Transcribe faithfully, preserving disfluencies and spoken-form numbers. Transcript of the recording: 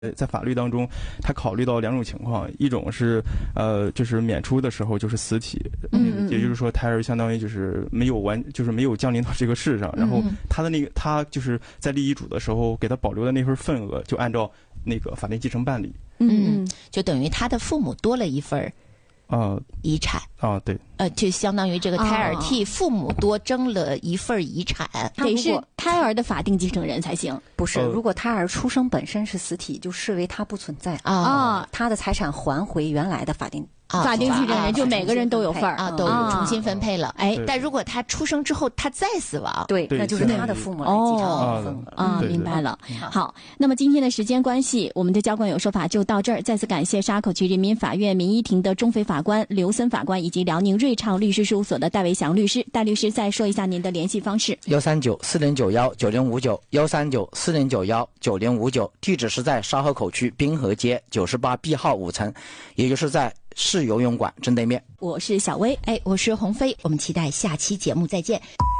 在法律当中，他考虑到两种情况，一种是呃，就是免除的时候就是死体，嗯，也就是说胎儿相当于就是没有完，就是没有降临到这个世上，然后他的那个他就是在立遗嘱的时候给他保留的那份份额，就按照那个法定继承办理， 嗯，就等于他的父母多了一份呃遗产啊，对， 呃，就相当于这个胎儿替父母多争了一份遗产， 得是胎儿的法定继承人才行。 不是，如果胎儿出生本身是死体，就视为他不存在啊， 他的财产还回原来的法定。 啊、法定继承人就每个人都有份儿啊，都重新分配了。哎，但如果他出生之后他再死亡， 对，那就是他的父母来继承份额啊。明白了。好，那么今天的时间关系，我们的交管有说法就到这儿。再次感谢沙口区人民法院民一庭的钟斐法官、刘森法官以及辽宁瑞畅律师事务所的戴维祥律师。戴律师再说一下您的联系方式： 幺三九四零九幺九零五九，幺三九四零九幺九零五九，地址是在沙河口区滨河街九十八 B 号五层，也就是在市游泳馆正对面。 我是小薇， 哎，我是鸿飞，我们期待下期节目再见。